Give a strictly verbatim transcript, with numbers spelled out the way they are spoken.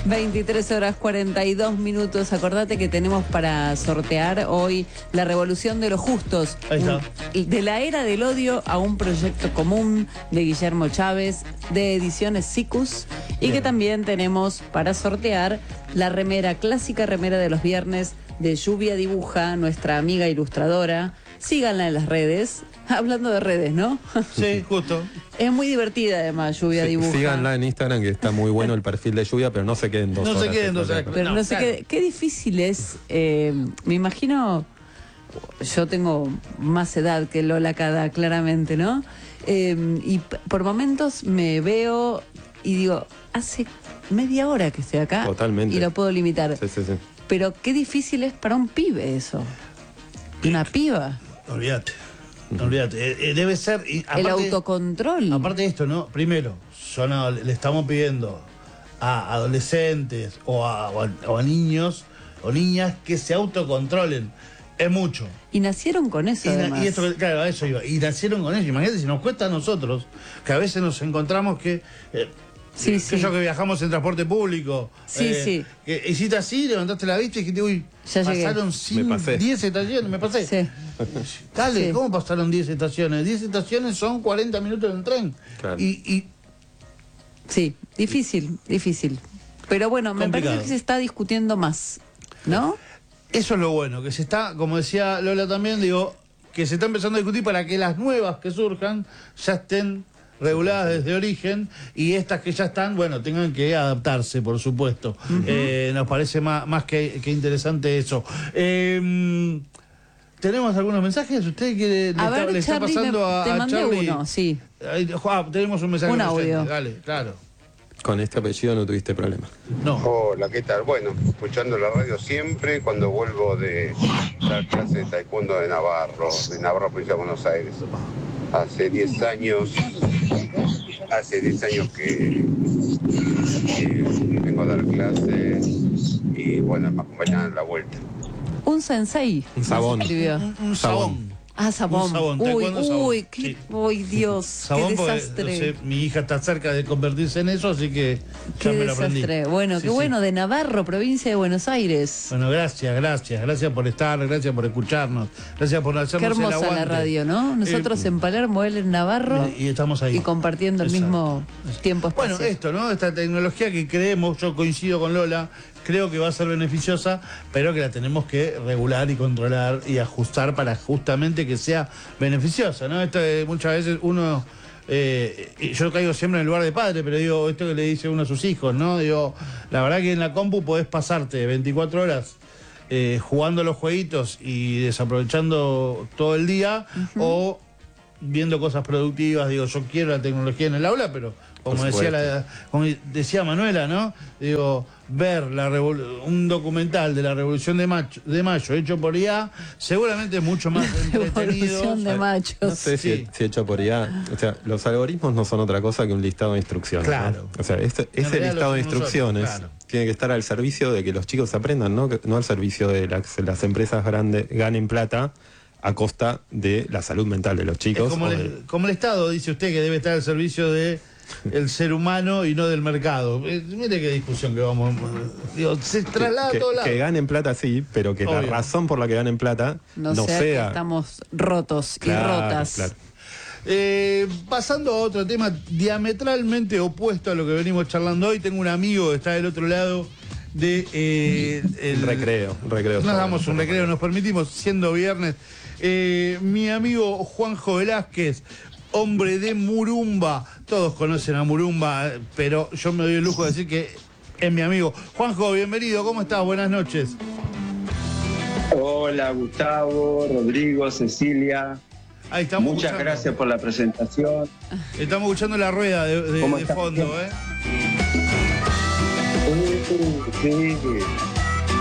veintitrés horas cuarenta y dos minutos. Acordate que tenemos para sortear hoy La Revolución de los Justos. Ahí está. Un, de la era del odio a un proyecto común de Guillermo Chávez, de Ediciones Sicus. Y que también tenemos para sortear la remera, clásica remera de los viernes de Lluvia Dibuja, nuestra amiga ilustradora. Síganla en las redes. Hablando de redes, ¿no? Sí, justo. Es muy divertida además, Lluvia Sí, Dibuja. síganla en Instagram, que está muy bueno el perfil de Lluvia, pero no se queden dos No horas. se queden dos horas. Pero no, No, sé claro. qué, qué difícil es. Eh, me imagino, yo tengo más edad que Lola Cada, claramente, ¿no? Eh, y p- por momentos me veo y digo, hace media hora que estoy acá. Totalmente. Y lo puedo limitar. Sí, sí, sí. Pero qué difícil es para un pibe eso. Una piba. Olvídate. Olvídate. Eh, eh, debe ser. Y aparte, El autocontrol. Aparte de esto, ¿no? Primero, son a- le estamos pidiendo a adolescentes o a, o a- o a niños o niñas que se autocontrolen. Es mucho. Y nacieron con eso, Y, na- además. y esto, claro, a eso iba. Y nacieron con ello. Imagínate si nos cuesta a nosotros, que a veces nos encontramos que. Eh, Sí, que sí. yo que viajamos en transporte público. Sí, eh, sí. Que hiciste así, levantaste la vista y dijiste, uy, Ya llegué. pasaron Me pasé. diez estaciones, me pasé. Sí. Dale, Sí. ¿cómo pasaron diez estaciones? diez estaciones son cuarenta minutos en tren. Claro. Y, y Sí, difícil, difícil. Pero bueno, me Complicado. parece que se está discutiendo más, ¿no? eso es lo bueno, que se está, como decía Lola también, digo, que se está empezando a discutir para que las nuevas que surjan ya estén reguladas desde origen y estas que ya están, bueno, tengan que adaptarse, por supuesto. Eh, nos parece más, más que, que interesante eso. Eh, ¿Tenemos algunos mensajes? ¿Usted quiere, le, A está, ver, le está Charlie, pasando me- a, te a mandé Charlie? uno, sí. Ahí, Juan, tenemos un mensaje. Un de oyente. audio. Dale, claro. Con este apellido no tuviste problema. No. Hola, ¿qué tal? Bueno, escuchando la radio siempre cuando vuelvo de dar clase de taekwondo de Navarro, de Navarro, provincia de Buenos Aires. Hace diez años, hace diez años que, que vengo a dar clases y bueno, me acompañan en la vuelta. Un sensei. Un sabón. nos escribió. Un, un sabón. Ah, sabón. Un sabón, Uy, taekwondo sabón. uy, qué, Sí. uy, Dios, Sabón qué porque, desastre. no sé, mi hija está cerca de convertirse en eso, así que ya Qué me lo aprendí. desastre. Bueno, Sí, qué sí. bueno, de Navarro, provincia de Buenos Aires. Bueno, gracias, gracias. Gracias por estar, gracias por escucharnos. Gracias por hacernos Qué el hermosa aguante. la radio, ¿no? Nosotros Eh, en Palermo, él en Navarro. Y, y estamos ahí. Y compartiendo el Exacto. mismo tiempo espacio. Bueno, esto, ¿no? Esta tecnología que creemos, yo coincido con Lola, creo que va a ser beneficiosa, pero que la tenemos que regular y controlar y ajustar para justamente que sea beneficiosa, ¿no? Esto eh, muchas veces uno, eh, y yo caigo siempre en el lugar de padre, pero digo, esto que le dice uno a sus hijos, ¿no? Digo, la verdad que en la compu podés pasarte veinticuatro horas eh, jugando los jueguitos y desaprovechando todo el día, o viendo cosas productivas. Digo, yo quiero la tecnología en el aula, pero como Por decía, supuesto. la, como decía Manuela, ¿no? Digo, ver la revol- un documental de la Revolución de Mayo, de Mayo hecho por I A, seguramente es mucho más entretenido. Revolución de machos. No sé si, Sí. si hecho por I A. O sea, los algoritmos no son otra cosa que un listado de instrucciones. Claro. ¿no? O sea, este- En ese realidad listado lo de hacemos instrucciones nosotros, claro. tiene que estar al servicio de que los chicos aprendan, ¿no? Que- no al servicio de las, las empresas grandes ganen plata a costa de la salud mental de los Es chicos. como o el, de- como el Estado, dice usted, que debe estar al servicio de el ser humano y no del mercado. Eh, mire qué discusión que vamos. Digo, se traslada que, a todos que lados. ganen plata sí, pero que la Obvio. razón por la que ganen plata No, no, sea, sea. que estamos rotos Claro, y rotas. claro. Eh, pasando a otro tema diametralmente opuesto a lo que venimos charlando hoy, tengo un amigo que está del otro lado de eh, el Recreo, recreo. Nos damos un recreo, nos permitimos, siendo viernes. Eh, mi amigo Juanjo Velázquez, hombre de Murumba. Todos conocen a Murumba, pero yo me doy el lujo de decir que es mi amigo. Juanjo, bienvenido, ¿cómo estás? Buenas noches. Hola Gustavo, Rodrigo, Cecilia. Ahí estamos. Muchas escuchando. gracias por la presentación. Estamos escuchando la rueda de, de- ¿Cómo de estás? fondo, ¿eh? Uh, sí,